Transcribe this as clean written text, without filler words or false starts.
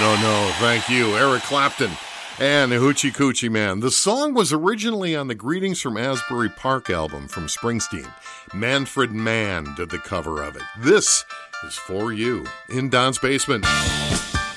No, thank you. Eric Clapton and the Hoochie Coochie Man. The song was originally on the Greetings from Asbury Park album from Springsteen. Manfred Mann did the cover of it. This is For You in Don's Basement.